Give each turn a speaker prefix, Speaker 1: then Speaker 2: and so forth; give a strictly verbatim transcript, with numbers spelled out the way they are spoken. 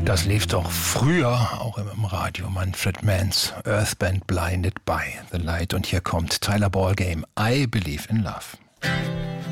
Speaker 1: Das lief doch früher auch im Radio. Manfred Mann's Earthband Blinded by the Light. Und hier kommt Tyler Ballgame, I Believe in Love.